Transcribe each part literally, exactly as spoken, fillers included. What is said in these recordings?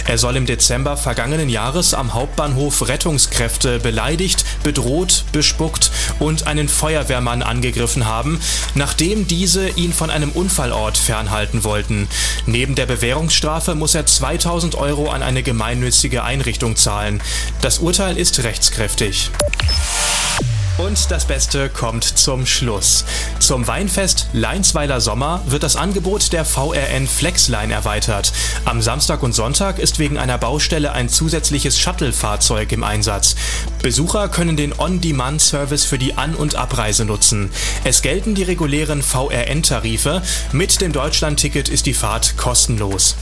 Er soll im Dezember vergangenen Jahres am Hauptbahnhof Rettungskräfte beleidigt, bedroht, bespuckt und einen Feuerwehrmann angegriffen haben, nachdem diese ihn von einem Unfallort fernhalten wollten. Neben der Bewährungsstrafe muss er zweitausend Euro an eine gemeinnützige Einrichtung zahlen. Das Urteil ist rechtskräftig. Und das Beste kommt zum Schluss. Zum Weinfest Leinsweiler Sommer wird das Angebot der V R N Flexline erweitert. Am Samstag und Sonntag ist wegen einer Baustelle ein zusätzliches Shuttle-Fahrzeug im Einsatz. Besucher können den On-Demand-Service für die An- und Abreise nutzen. Es gelten die regulären V R N-Tarife. Mit dem Deutschland-Ticket ist die Fahrt kostenlos.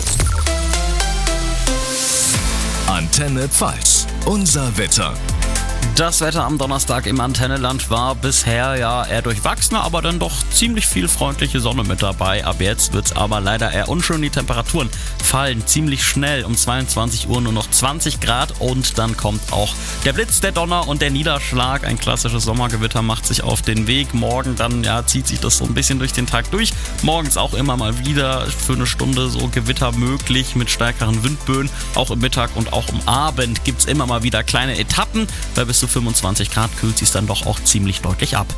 Antenne Pfalz. Unser Wetter. Das Wetter am Donnerstag im Antenneland war bisher ja eher durchwachsener, aber dann doch ziemlich viel freundliche Sonne mit dabei. Ab jetzt wird's aber leider eher unschön. Die Temperaturen fallen ziemlich schnell. Um zweiundzwanzig Uhr nur noch zwanzig Grad und dann kommt auch der Blitz, der Donner und der Niederschlag. Ein klassisches Sommergewitter macht sich auf den Weg. Morgen dann ja zieht sich das so ein bisschen durch den Tag durch. Morgens auch immer mal wieder für eine Stunde so Gewitter möglich mit stärkeren Windböen. Auch im Mittag und auch am Abend gibt's immer mal wieder kleine Etappen. Bei bis zu fünfundzwanzig Grad kühlt sich dann doch auch ziemlich deutlich ab.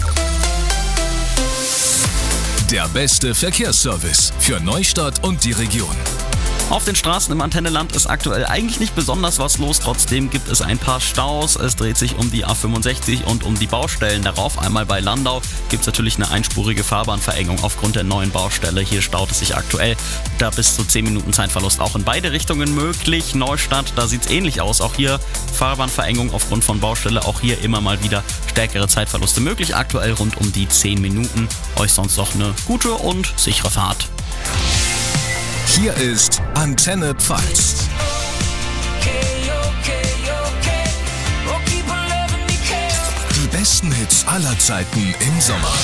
Der beste Verkehrsservice für Neustadt und die Region. Auf den Straßen im Antenneland ist aktuell eigentlich nicht besonders was los, trotzdem gibt es ein paar Staus. Es dreht sich um die A fünfundsechzig und um die Baustellen darauf. Einmal bei Landau gibt es natürlich eine einspurige Fahrbahnverengung aufgrund der neuen Baustelle. Hier staut es sich aktuell, da bis zu zehn Minuten Zeitverlust auch in beide Richtungen möglich. Neustadt, da sieht es ähnlich aus. Auch hier Fahrbahnverengung aufgrund von Baustelle, auch hier immer mal wieder stärkere Zeitverluste möglich. Aktuell rund um die zehn Minuten. Euch sonst noch eine gute und sichere Fahrt. Hier ist Antenne Pfalz. Die besten Hits aller Zeiten im Sommer.